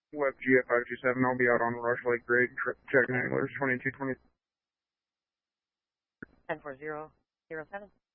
Web GF527, I'll be out on Rush Lake Grade, checking anglers, 2220. 104007.